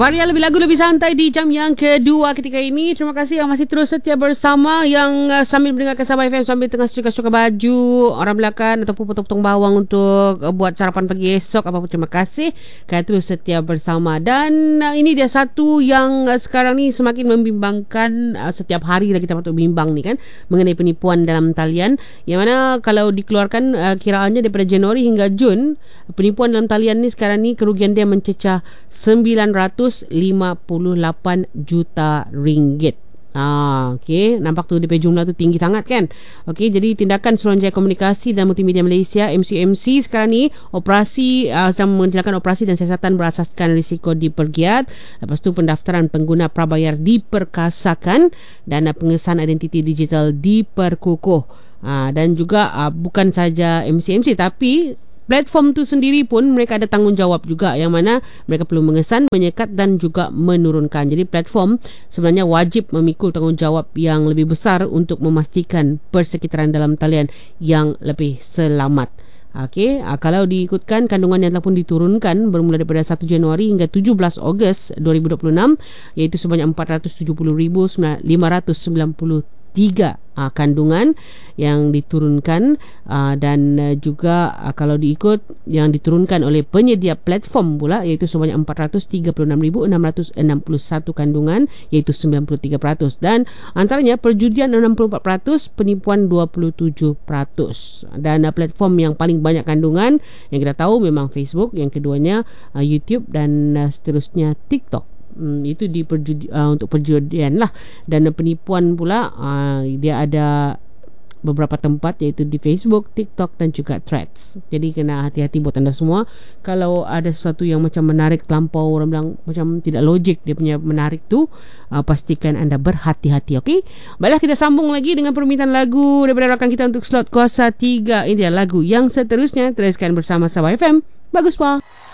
Varia lebih lagu lebih santai di jam yang kedua ketika ini. Terima kasih yang masih terus setia bersama, yang sambil mendengarkan Sabah FM sambil tengah setrika-setrika baju, orang belakang ataupun potong-potong bawang untuk buat sarapan pagi esok. Apapun, terima kasih kerana terus setia bersama. Dan ini dia satu yang sekarang ni semakin membimbangkan. Setiap hari lah kita patut bimbang ni kan, mengenai penipuan dalam talian, yang mana kalau dikeluarkan kiraannya daripada Januari hingga Jun, penipuan dalam talian ni sekarang ni kerugian dia mencecah 958 juta ringgit. Okey, nampak tu DP jumlah tu tinggi sangat kan. Okey, jadi tindakan Suruhanjaya Komunikasi dan Multimedia Malaysia MCMC sekarang ni sedang menjalankan operasi dan siasatan berasaskan risiko dipergiat. Lepas tu pendaftaran pengguna prabayar diperkasakan dan pengesahan identiti digital diperkukuh. Dan juga bukan saja MCMC, tapi platform tu sendiri pun mereka ada tanggungjawab juga, yang mana mereka perlu mengesan, menyekat dan juga menurunkan. Jadi platform sebenarnya wajib memikul tanggungjawab yang lebih besar untuk memastikan persekitaran dalam talian yang lebih selamat. Okey, kalau diikutkan kandungan yang telah pun diturunkan bermula daripada 1 Januari hingga 17 Ogos 2026, iaitu sebanyak 470,593 kandungan yang diturunkan, dan juga kalau diikut yang diturunkan oleh penyedia platform pula, iaitu sebanyak 436,661 kandungan, iaitu 93%, dan antaranya perjudian 64%, penipuan 27%. Dan platform yang paling banyak kandungan yang kita tahu memang Facebook, yang keduanya YouTube, dan seterusnya TikTok. Itu untuk perjudian lah. Dan penipuan pula dia ada beberapa tempat, iaitu di Facebook, TikTok dan juga Threads. Jadi kena hati-hati buat anda semua. Kalau ada sesuatu yang macam menarik terlampau, orang bilang macam tidak logik dia punya menarik tu, pastikan anda berhati-hati. Okey, baiklah, kita sambung lagi dengan permintaan lagu daripada rakan kita untuk slot kuasa 3. Ini dia lagu yang seterusnya. Teruskan bersama Sabah FM. Bagus, Wah.